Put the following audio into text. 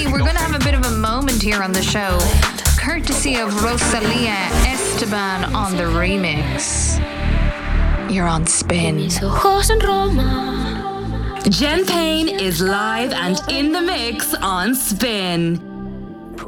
Hey, we're going to have a bit of a moment here on the show, courtesy of Rosalia Esteban on the remix. You're on Spin. Jen Payne is live and in the mix on Spin.